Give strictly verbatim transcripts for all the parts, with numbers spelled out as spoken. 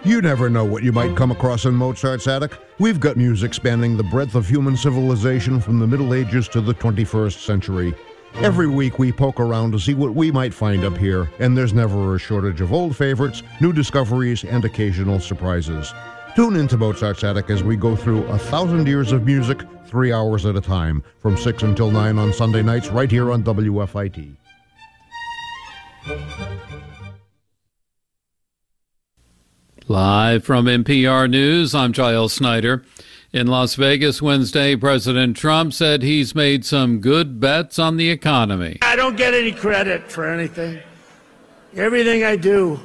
You never know what you might come across in Mozart's attic. We've got music spanning the breadth of human civilization from the Middle Ages to the twenty-first century. Every week we poke around to see what we might find up here, and there's never a shortage of old favorites, new discoveries, and occasional surprises. Tune into Mozart's Attic as we go through a thousand years of music, three hours at a time, from six until nine on Sunday nights, right here on W F I T. Live from N P R News, I'm Giles Snyder. In Las Vegas Wednesday, President Trump said he's made some good bets on the economy. I don't get any credit for anything. Everything I do,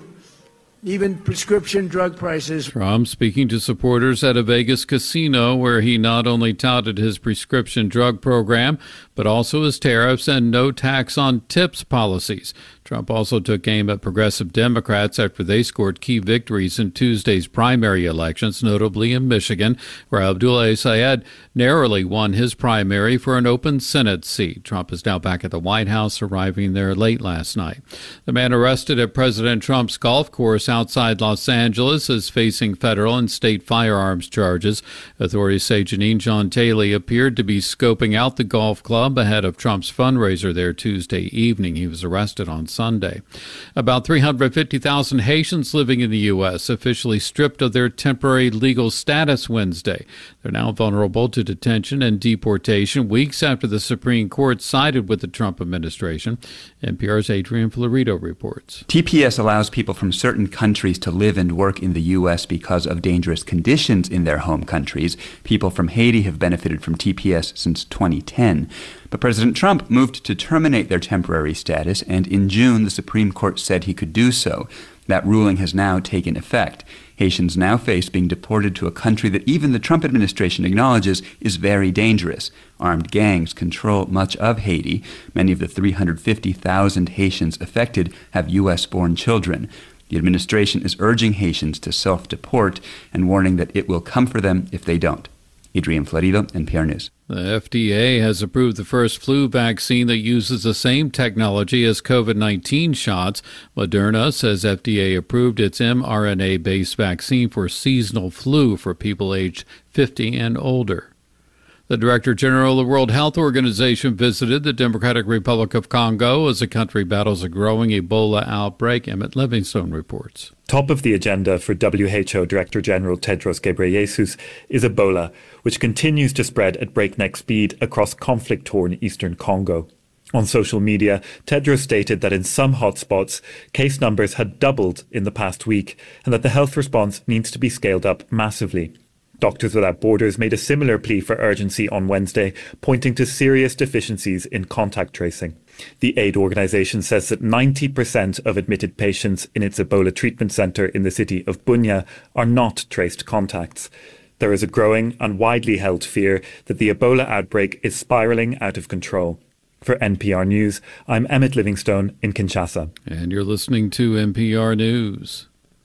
even prescription drug prices. Trump speaking to supporters at a Vegas casino where he not only touted his prescription drug program, but also his tariffs and no tax on tips policies. Trump also took aim at progressive Democrats after they scored key victories in Tuesday's primary elections, notably in Michigan, where Abdoulaye Syed narrowly won his primary for an open Senate seat. Trump is now back at the White House, arriving there late last night. The man arrested at President Trump's golf course outside Los Angeles is facing federal and state firearms charges. Authorities say Janine John Taylor appeared to be scoping out the golf club ahead of Trump's fundraiser there Tuesday evening. He was arrested on Sunday. About three hundred fifty thousand Haitians living in the U S officially stripped of their temporary legal status Wednesday. They're now vulnerable to detention and deportation weeks after the Supreme Court sided with the Trump administration. N P R's Adrian Florido reports. T P S allows people from certain countries to live and work in the U S because of dangerous conditions in their home countries. People from Haiti have benefited from T P S since twenty ten. But President Trump moved to terminate their temporary status, and in June, the Supreme Court said he could do so. That ruling has now taken effect. Haitians now face being deported to a country that even the Trump administration acknowledges is very dangerous. Armed gangs control much of Haiti. Many of the three hundred fifty thousand Haitians affected have U S-born children. The administration is urging Haitians to self-deport and warning that it will come for them if they don't. Adrian Florido, N P R News. The F D A has approved the first flu vaccine that uses the same technology as COVID nineteen shots. Moderna says F D A approved its mRNA-based vaccine for seasonal flu for people aged fifty and older. The Director General of the World Health Organization visited the Democratic Republic of Congo as the country battles a growing Ebola outbreak. Emmett Livingstone reports. Top of the agenda for W H O Director General Tedros Ghebreyesus is Ebola, which continues to spread at breakneck speed across conflict-torn eastern Congo. On social media, Tedros stated that in some hotspots, case numbers had doubled in the past week and that the health response needs to be scaled up massively. Doctors Without Borders made a similar plea for urgency on Wednesday, pointing to serious deficiencies in contact tracing. The aid organisation says that ninety percent of admitted patients in its Ebola treatment centre in the city of Bunia are not traced contacts. There is a growing and widely held fear that the Ebola outbreak is spiralling out of control. For N P R News, I'm Emmett Livingstone in Kinshasa. And you're listening to N P R News.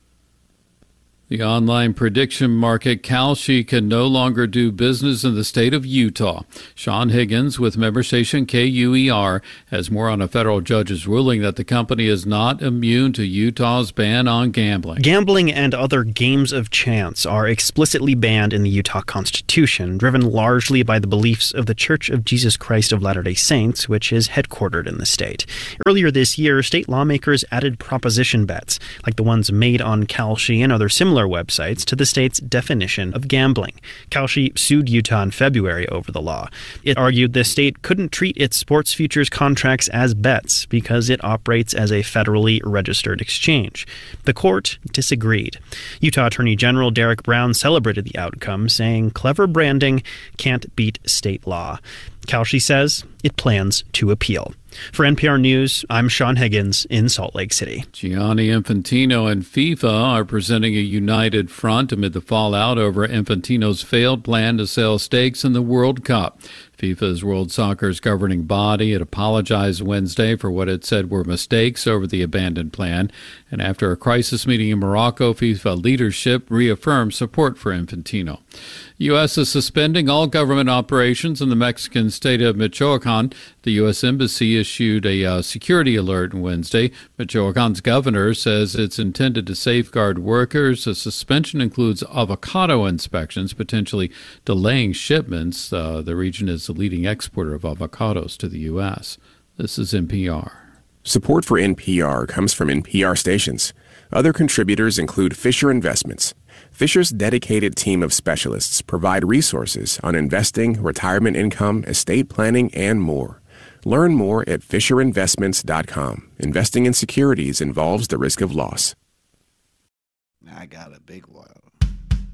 The online prediction market Kalshi can no longer do business in the state of Utah. Sean Higgins with member station K U E R has more on a federal judge's ruling that the company is not immune to Utah's ban on gambling. Gambling and other games of chance are explicitly banned in the Utah Constitution, driven largely by the beliefs of the Church of Jesus Christ of Latter-day Saints, which is headquartered in the state. Earlier this year, state lawmakers added proposition bets, like the ones made on Kalshi and other similar websites, to the state's definition of gambling. Kalshi sued Utah in February over the law. It argued the state couldn't treat its sports futures contracts as bets because it operates as a federally registered exchange. The court disagreed. Utah Attorney General Derek Brown celebrated the outcome, saying clever branding can't beat state law. Kalshi says it plans to appeal. For N P R News, I'm Sean Higgins in Salt Lake City. Gianni Infantino and FIFA are presenting a united front amid the fallout over Infantino's failed plan to sell stakes in the World Cup. FIFA is World Soccer's governing body. It apologized Wednesday for what it said were mistakes over the abandoned plan. And after a crisis meeting in Morocco, FIFA leadership reaffirmed support for Infantino. U S is suspending all government operations in the Mexican state of Michoacan. The U S Embassy issued a uh, security alert on Wednesday. Michoacan's governor says it's intended to safeguard workers. The suspension includes avocado inspections, potentially delaying shipments. Uh, the region is the leading exporter of avocados to the U S. This is N P R. Support for N P R comes from N P R stations. Other contributors include Fisher Investments. Fisher's dedicated team of specialists provide resources on investing, retirement income, estate planning, and more. Learn more at fisher investments dot com. Investing in securities involves the risk of loss. I got a big one.